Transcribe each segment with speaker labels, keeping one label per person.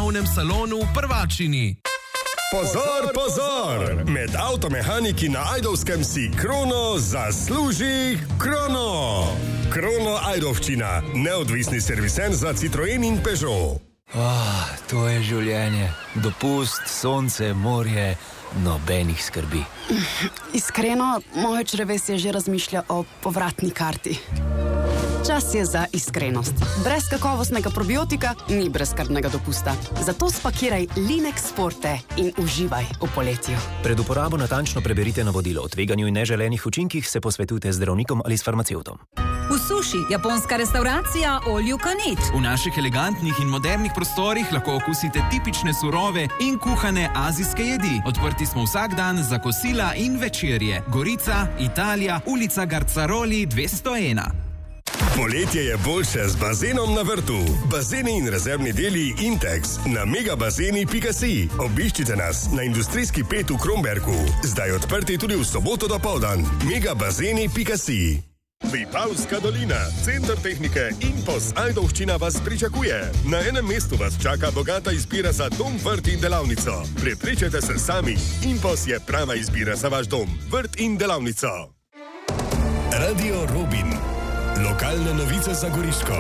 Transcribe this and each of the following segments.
Speaker 1: zabavnem salonu Prvačini.
Speaker 2: Pozor, pozor! Med avtomehaniki na Ajdovskem si Krono zasluži Krono! Krono Ajdovščina, neodvisni serviser za Citroen in Peugeot.
Speaker 3: To je življenje. Dopust, sonce, morje, nobenih skrbi.
Speaker 4: Iskreno, moje črevesje že razmišlja o povratni karti. Čas je za iskrenost. Brez kakovostnega probiotika ni brezskrbnega dopusta. Zato spakiraj Linex Forte in uživaj v poletju.
Speaker 3: Pred uporabo natančno preberite navodilo. O tveganju in neželenih učinkih se posvetujte z zdravnikom ali s farmacevtom.
Speaker 5: V Suši, japonska restauracija All You Can Eat.
Speaker 1: V naših elegantnih in modernih prostorih lahko okusite tipične surove in kuhane azijske jedi. Odprti smo vsak dan za kosila in večerje. Gorica, Italija, ulica Garcaroli 201.
Speaker 2: Poletje je boljše z bazenom na vrtu. Bazeni in rezervni deli Intex na megabazeni.si. Obiščite nas na industrijski 5 v Kromberku. Zdaj odprti tudi v soboto dopoldan. megabazeni.si. Vipavska dolina, center tehnike Impos Ajdovščina vas pričakuje. Na enem mestu vas čaka bogata izbira za dom, vrt in delavnico. Prepričajte se sami, Impos je prava izbira za vaš dom, vrt in delavnico. Radio Robin. Lokalne novice za Goriško.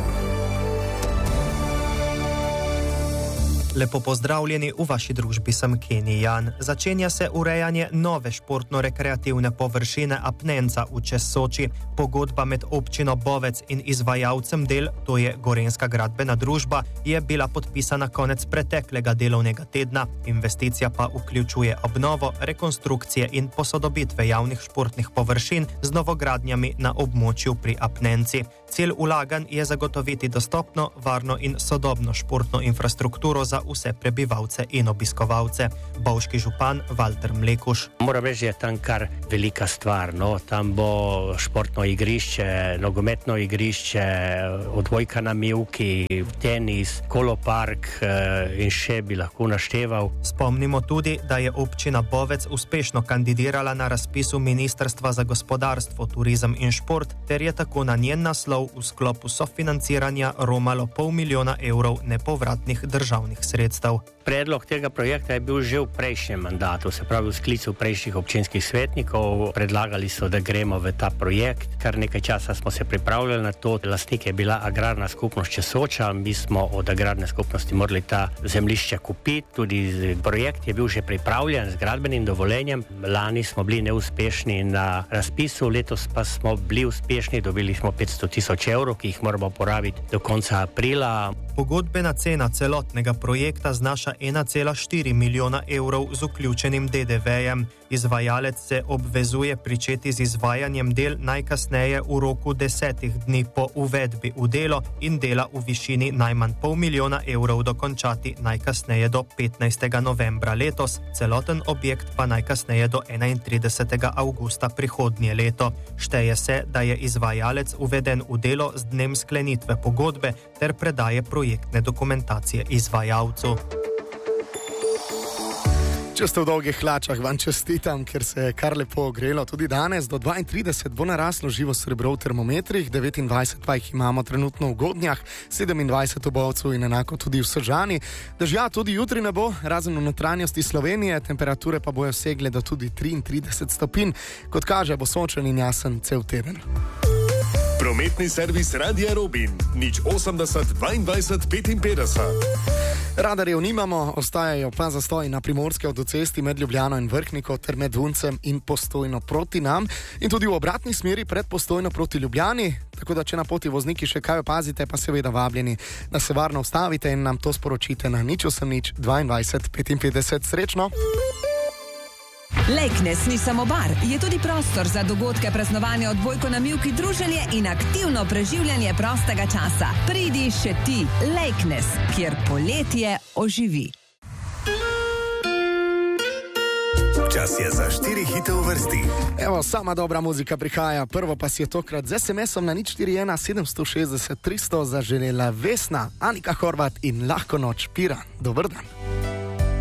Speaker 6: Lepo pozdravljeni, v vaši družbi sem Kenny Jan. Začenja se urejanje nove športno-rekreativne površine Apnenca v čez Soči. Pogodba med občino Bovec in izvajalcem del, to je Gorenjska gradbena družba, je bila podpisana konec preteklega delovnega tedna. Investicija pa vključuje obnovo, rekonstrukcije in posodobitve javnih športnih površin z novogradnjami na območju pri Apnenci. Cilj vlaganj je zagotoviti dostopno, varno in sodobno športno infrastrukturo za vse prebivalce in obiskovalce. Bovški župan Valter Mlekuš.
Speaker 7: Moram reči, je tam kar velika stvar. Tam bo športno igrišče, nogometno igrišče, odbojka na mivki, tenis, kolopark in še bi lahko našteval.
Speaker 6: Spomnimo tudi, da je občina Bovec uspešno kandidirala na razpisu Ministrstva za gospodarstvo, turizem in šport, ter je tako na njen naslov v sklopu sofinanciranja romalo 500 000 evrov nepovratnih državnih sredstev.
Speaker 7: Predlog tega projekta je bil že v prejšnjem mandatu, se pravi v sklicu prejšnjih občinskih svetnikov. Predlagali so, da gremo v ta projekt. Kar nekaj časa smo se pripravljali na to. Lastnik je bila agrarna skupnost Česoča. Mi smo od agrarne skupnosti morali ta zemljišče kupiti. Tudi projekt je bil že pripravljen z gradbenim dovoljenjem. Lani smo bili neuspešni na razpisu, letos pa smo bili uspešni. Dobili smo 500 000 evrov, ki jih moramo porabiti do konca aprila.
Speaker 6: Pogodbena cena celotnega projekta znaša 1,4 milijona evrov z vključenim DDV-jem. Izvajalec se obvezuje pričeti z izvajanjem del najkasneje v roku 10 dni po uvedbi v delo in dela v višini najmanj 500 000 evrov dokončati najkasneje do 15. novembra letos, celoten objekt pa najkasneje do 31. avgusta prihodnje leto. Šteje se, da je izvajalec uveden v delo z dnem sklenitve pogodbe ter predaje projektne dokumentacije izvajalcu.
Speaker 8: Če ste v dolgih hlačah, vam čestitam, ker se je kar lepo ogrelo. Tudi danes do 32 bo naraslo živo srebro v termometrih, 29 pa jih imamo trenutno v Godnjah, 27 v Bovcu in enako tudi v Sežani. Dežja tudi jutri ne bo, razen v notranjosti Slovenije, temperature pa bojo segle do tudi 33 stopinj. Kot kaže, bo sončen in jasen cel teden.
Speaker 2: Prometni servis Radia Robin, 080 22 55.
Speaker 8: Radarjev nimamo, ostajajo pa zastoji na primorski avtocesti med Ljubljano in Vrhniko ter med Vuncem in Postojno proti nam in tudi v obratni smeri pred Postojno proti Ljubljani, tako da če na poti vozniki še kaj opazite, pa seveda vabljeni, da se varno ustavite in nam to sporočite na 080 22 55. Srečno!
Speaker 5: Lejknes ni samo bar, je tudi prostor za dogodke, praznovanje, odbojko na mivki, druženje in aktivno preživljanje prostega časa. Pridi še ti, Lejknes, kjer poletje oživi.
Speaker 2: Čas je za 4 hite v vrsti.
Speaker 8: Evo, sama dobra muzika prihaja. Prvo pa si je tokrat z SMS-om na 041 760 300 zaželela Vesna, Anika Horvat in Lahko noč Piran. Dober dan.